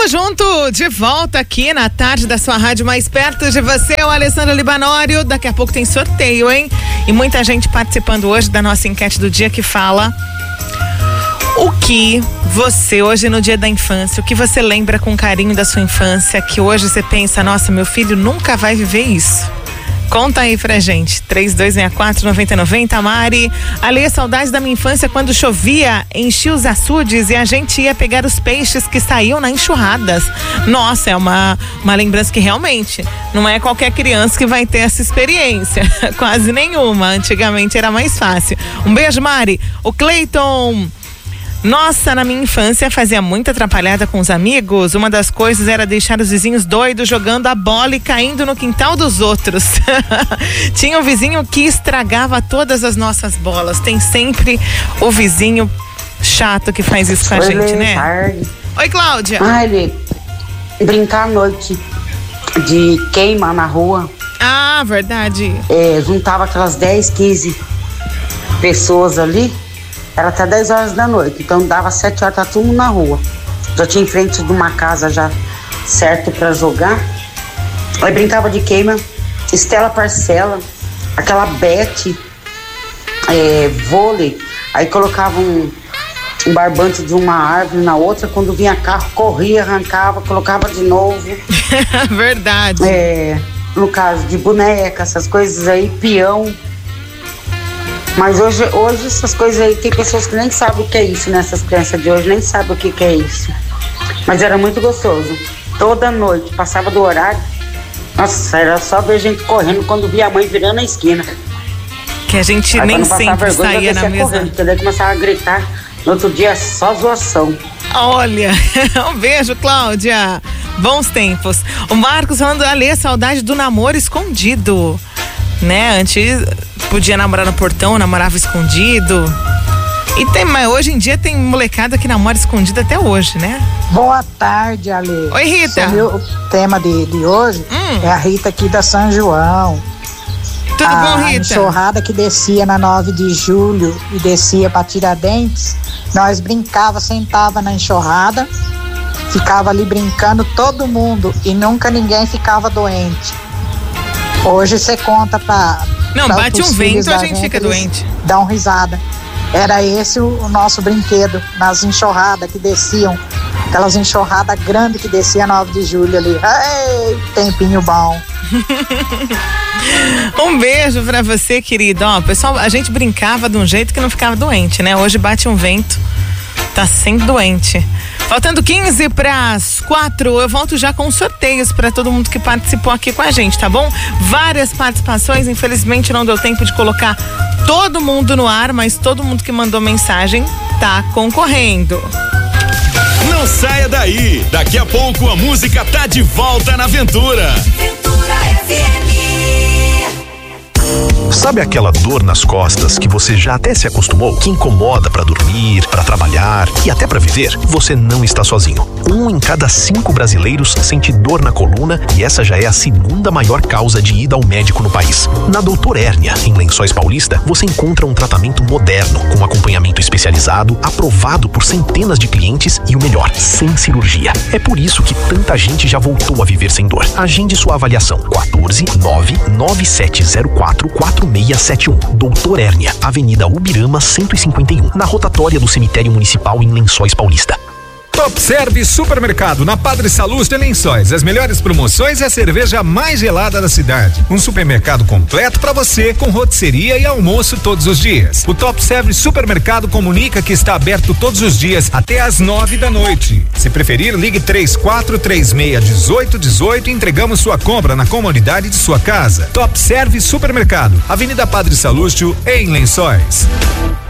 Tamo junto, de volta aqui na tarde da sua rádio mais perto de você, o Alessandro Libanório. Daqui a pouco tem sorteio, hein? E muita gente participando hoje da nossa enquete do dia que fala o que você, hoje no dia da infância, o que você lembra com carinho da sua infância, que hoje você pensa, nossa, meu filho nunca vai viver isso. Conta aí pra gente, 3264-9090, Mari. Ali, saudades da minha infância quando chovia, enchia os açudes e a gente ia pegar os peixes que saíam nas enxurradas. Nossa, é uma lembrança que realmente não é qualquer criança que vai ter essa experiência, quase nenhuma, antigamente era mais fácil. Um beijo, Mari. O Cleiton: nossa, na minha infância fazia muita atrapalhada com os amigos. Uma das coisas era deixar os vizinhos doidos jogando a bola e caindo no quintal dos outros. Tinha um vizinho que estragava todas as nossas bolas. Tem sempre o vizinho chato que faz isso com a gente, né? Tarde. Oi, Cláudia. Ai, brincar à noite de queima na rua. Ah, verdade. Juntava aquelas 10, 15 pessoas ali. Era até 10 horas da noite, então dava 7 horas, tá todo mundo na rua. Já tinha em frente de uma casa já certo pra jogar. Aí brincava de queima, Estela Parcela, aquela bete, vôlei. Aí colocava um barbante de uma árvore na outra, quando vinha carro, corria, arrancava, colocava de novo. Verdade. No caso de boneca, essas coisas aí, peão. Mas hoje essas coisas aí, tem pessoas que nem sabem o que é isso, né? Essas crianças de hoje nem sabem o que é isso. Mas era muito gostoso. Toda noite, passava do horário. Nossa, era só ver gente correndo quando via a mãe virando a esquina. Que a gente aí, nem sempre saía na mesa. Correndo, porque daí começava a gritar. No outro dia, só zoação. Olha, um beijo, Cláudia. Bons tempos. O Marcos falando, ali, saudade do namoro escondido. Né? Antes podia namorar no portão, namorava escondido. Mas hoje em dia tem molecada que namora escondido até hoje, né? Boa tarde, Ale. Oi, Rita. O tema de hoje é a Rita aqui da São João. Tudo bom, Rita? A enxurrada que descia na 9 de julho e descia para Tiradentes, nós brincava, sentava na enxurrada, ficava ali brincando todo mundo e nunca ninguém ficava doente. Hoje você conta pra... Não, bate um vento, a gente fica doente. Dá uma risada. Era esse o nosso brinquedo, nas enxurradas que desciam, aquelas enxurradas grandes que desciam 9 de julho ali. Ei, tempinho bom. Um beijo pra você, querido. Ó, pessoal, a gente brincava de um jeito que não ficava doente, né? Hoje bate um vento, tá sempre doente. Faltando 15 para as 4, eu volto já com sorteios para todo mundo que participou aqui com a gente, tá bom? Várias participações, infelizmente não deu tempo de colocar todo mundo no ar, mas todo mundo que mandou mensagem tá concorrendo. Não saia daí, daqui a pouco a música tá de volta na Aventura. Aventura FM. Sabe aquela dor nas costas que você já até se acostumou? Que incomoda para dormir, para trabalhar e até para viver? Você não está sozinho. 1 em cada 5 brasileiros sente dor na coluna e essa já é a segunda maior causa de ida ao médico no país. Na Doutor Hérnia, em Lençóis Paulista, você encontra um tratamento moderno, com acompanhamento especializado, aprovado por centenas de clientes e o melhor, sem cirurgia. É por isso que tanta gente já voltou a viver sem dor. Agende sua avaliação. 14-99704-4671. Doutor Hérnia, Avenida Ubirama 151, na rotatória do Cemitério Municipal em Lençóis Paulista. Top Service Supermercado, na Padre Salus de Lençóis. As melhores promoções e a cerveja mais gelada da cidade. Um supermercado completo para você, com rotisseria e almoço todos os dias. O Top Service Supermercado comunica que está aberto todos os dias até às 9 da noite. Se preferir, ligue 3436-1818 e entregamos sua compra na comodidade de sua casa. Top Service Supermercado, Avenida Padre Salúcio, em Lençóis.